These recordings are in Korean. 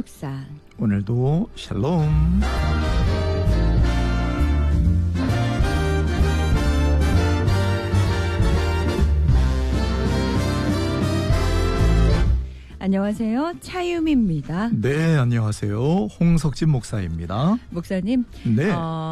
묵상. 오늘도 샬롬. 안녕하세요. 차유미입니다. 네, 안녕하세요. 홍석진 목사입니다. 목사님, 네.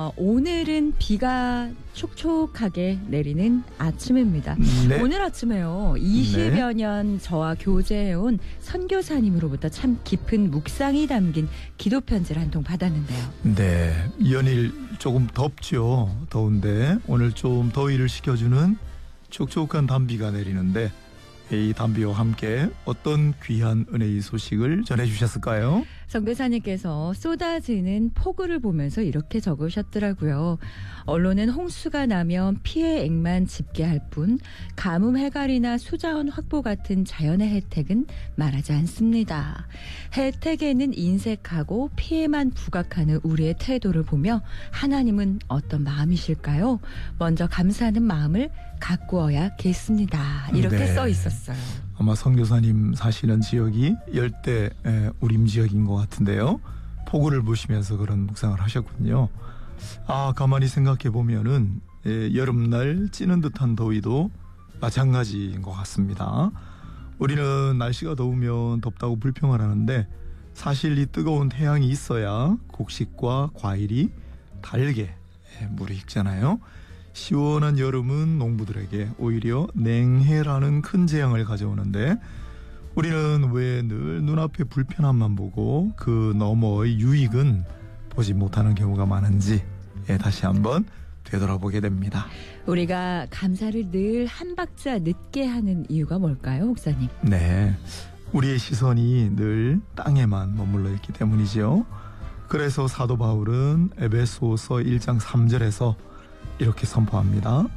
오늘은 비가 촉촉하게 내리는 아침입니다. 네. 오늘 아침에요. 20여 년 저와 교제해온 선교사님으로부터 참 깊은 묵상이 담긴 기도 편지를 한 통 받았는데요. 네, 연일 조금 덥죠. 더운데 오늘 좀 더위를 식혀주는 촉촉한 단비가 내리는데 이 단비와 함께 어떤 귀한 은혜의 소식을 전해주셨을까요? 선교사님께서 쏟아지는 폭우를 보면서 이렇게 적으셨더라고요. 언론은 홍수가 나면 피해액만 집계할 뿐 가뭄 해갈이나 수자원 확보 같은 자연의 혜택은 말하지 않습니다. 혜택에는 인색하고 피해만 부각하는 우리의 태도를 보며 하나님은 어떤 마음이실까요? 먼저 감사하는 마음을 가꾸어야겠습니다. 이렇게 네. 써 있었어요. 아마 선교사님 사시는 지역이 열대 우림 지역인 것 같은데요. 폭우를 보시면서 그런 묵상을 하셨군요. 가만히 생각해 보면은 여름날 찌는 듯한 더위도 마찬가지인 것 같습니다. 우리는 날씨가 더우면 덥다고 불평을 하는데 사실 이 뜨거운 태양이 있어야 곡식과 과일이 달게 무르익잖아요. 시원한 여름은 농부들에게 오히려 냉해라는 큰 재앙을 가져오는데 우리는 왜 늘 눈앞의 불편함만 보고 그 너머의 유익은 보지 못하는 경우가 많은지 다시 한번 되돌아보게 됩니다. 우리가 감사를 늘 한 박자 늦게 하는 이유가 뭘까요, 목사님? 네, 우리의 시선이 늘 땅에만 머물러 있기 때문이죠. 그래서 사도 바울은 에베소서 1장 3절에서 이렇게 선포합니다.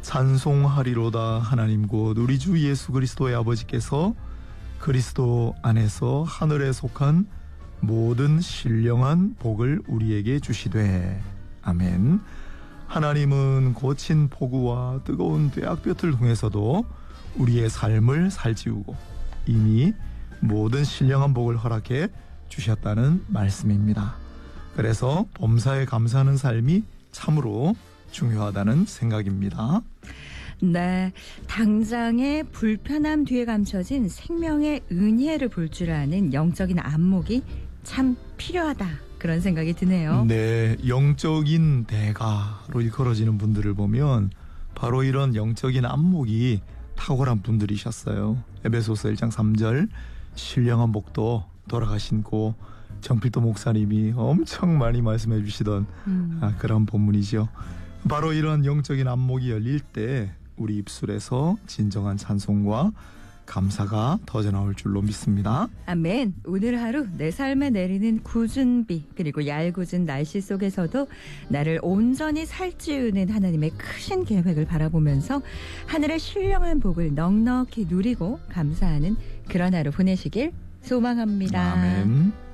찬송하리로다 하나님 곧 우리 주 예수 그리스도의 아버지께서 그리스도 안에서 하늘에 속한 모든 신령한 복을 우리에게 주시되. 아멘. 하나님은 거친 폭우와 뜨거운 뙤약볕을 통해서도 우리의 삶을 살찌우고 이미 모든 신령한 복을 허락해 주셨다는 말씀입니다. 그래서 범사에 감사하는 삶이 참으로 중요하다는 생각입니다. 네, 당장의 불편함 뒤에 감춰진 생명의 은혜를 볼 줄 아는 영적인 안목이 참 필요하다. 그런 생각이 드네요. 네, 영적인 대가로 일컬어지는 분들을 보면 바로 이런 영적인 안목이 탁월한 분들이셨어요. 에베소서 1장 3절 신령한 복도 돌아가신 고 정필도 목사님이 엄청 많이 말씀해 주시던 그런 본문이죠. 바로 이런 영적인 안목이 열릴 때 우리 입술에서 진정한 찬송과 감사가 터져나올 줄로 믿습니다. 아멘. 오늘 하루 내 삶에 내리는 굳은 비 그리고 얄궂은 날씨 속에서도 나를 온전히 살찌우는 하나님의 크신 계획을 바라보면서 하늘의 신령한 복을 넉넉히 누리고 감사하는 그런 하루 보내시길 소망합니다. 아멘.